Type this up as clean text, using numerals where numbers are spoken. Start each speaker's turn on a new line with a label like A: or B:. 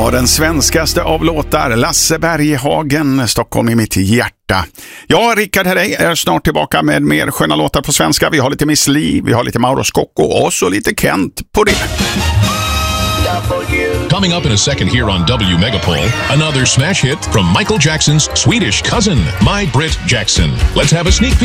A: Ja, den svenskaste av låtar, Lasse Berghagen, Stockholm i mitt hjärta. Ja, Rickard här är snart tillbaka med mer sköna låtar på svenska. Vi har lite Miss Li, vi har lite Mauro Scocco och så lite Kent på det.
B: Coming up in a second here on W Megapol, another smash hit from Michael Jackson's Swedish cousin, My Brit Jackson. Let's have a sneak peek.